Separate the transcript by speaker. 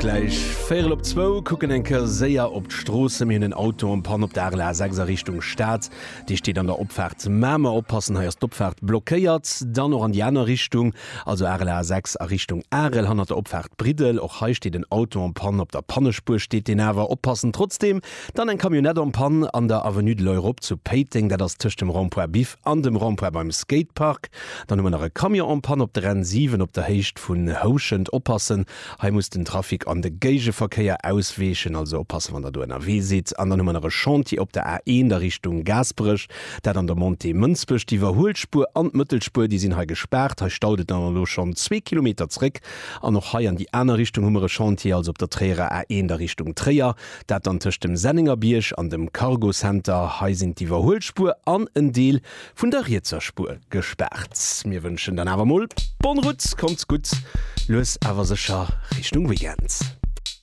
Speaker 1: gleich 4:02 gucken enker sehr op d'Strosse mir den Auto und Pan op der RL6 Richtung Staat. Die steht an der Opfahrt Mämer oppassen heißt Opfahrt blockiert, dann noch an die andere Richtung, also RL6 Richtung RL han der Opfahrt Bridel, auch he steht den Auto und Pan op der Pannespur steht den Nerver oppassen trotzdem, dann ein Kamionett am Pan an der Avenue de l'Europe zu Peting, der das Tisch dem Rond-Point Bif an dem Rond-Point beim Skatepark, dann immer noch ein Kamion am Pan op der Renn7 op der Hecht vun Hoschend oppassen, he muss den Trafik an de Geigeverkehr auswechen, also oppassen wann der du NRW seht, an der Nummer Chanti op der A1 der Richtung Gasbrich, dat an der Monte Münzbech die Verholspur an Mittelspur, die sind ha gesperrt, ha staudet dann schon 2 Kilometer zurück, an noch ha an die andere Richtung Nummer Chanti, also op der Träger A1 der Richtung Trier, dat dann tisch dem Senninger Biersch an dem Cargo Center, ha sind die Verholspur an en Deel vun der Rietzerspur gesperrt. Mir wünschen dann aber mal Bon Rutz, kommt's gut, los aber sicher Richtung Weekends.